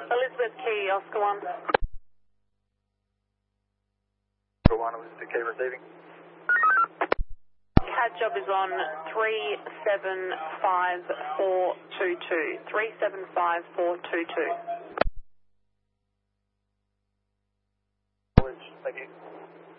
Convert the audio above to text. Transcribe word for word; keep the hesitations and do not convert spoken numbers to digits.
Elizabeth Key, Oscar one. Oscar one, Elizabeth Key receiving. C A D job is on three seven five four two two. three seven five four two two. Thank you.